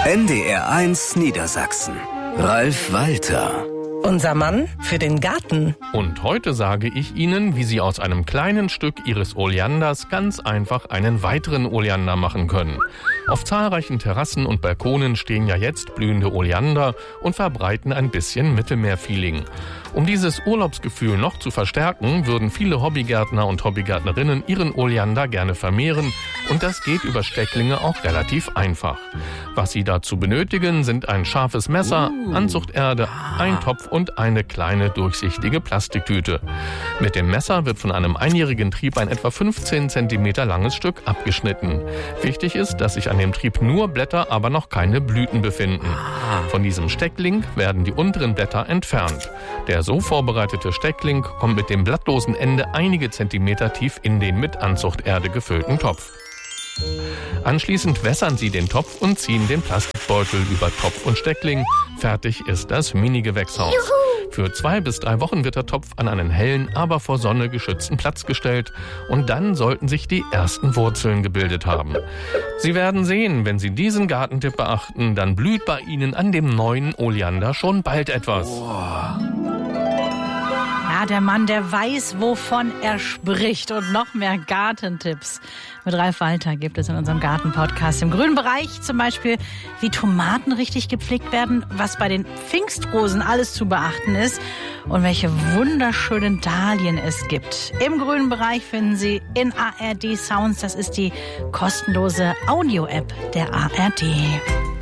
NDR1 Niedersachsen. Ralf Walter. Unser Mann für den Garten. Und heute sage ich Ihnen, wie Sie aus einem kleinen Stück Ihres Oleanders ganz einfach einen weiteren Oleander machen können. Auf zahlreichen Terrassen und Balkonen stehen ja jetzt blühende Oleander und verbreiten ein bisschen Mittelmeerfeeling. Um dieses Urlaubsgefühl noch zu verstärken, würden viele Hobbygärtner und Hobbygärtnerinnen ihren Oleander gerne vermehren, und das geht über Stecklinge auch relativ einfach. Was Sie dazu benötigen, sind ein scharfes Messer, Anzuchterde, ein Topf und eine kleine durchsichtige Plastiktüte. Mit dem Messer wird von einem einjährigen Trieb ein etwa 15 cm langes Stück abgeschnitten. Wichtig ist, dass sich an dem Trieb nur Blätter, aber noch keine Blüten befinden. Von diesem Steckling werden die unteren Blätter entfernt. Der so vorbereitete Steckling kommt mit dem blattlosen Ende einige Zentimeter tief in den mit Anzuchterde gefüllten Topf. Anschließend wässern Sie den Topf und ziehen den Plastikbeutel über Topf und Steckling. Fertig ist das Mini-Gewächshaus. Für 2 bis 3 Wochen wird der Topf an einen hellen, aber vor Sonne geschützten Platz gestellt, und dann sollten sich die ersten Wurzeln gebildet haben. Sie werden sehen, wenn Sie diesen Gartentipp beachten, dann blüht bei Ihnen an dem neuen Oleander schon bald etwas. Ja, der Mann, der weiß, wovon er spricht, und noch mehr Gartentipps mit Ralf Walter gibt es in unserem Garten-Podcast. Im grünen Bereich zum Beispiel, wie Tomaten richtig gepflegt werden, was bei den Pfingstrosen alles zu beachten ist und welche wunderschönen Dahlien es gibt. Im grünen Bereich finden Sie in ARD Sounds, das ist die kostenlose Audio-App der ARD.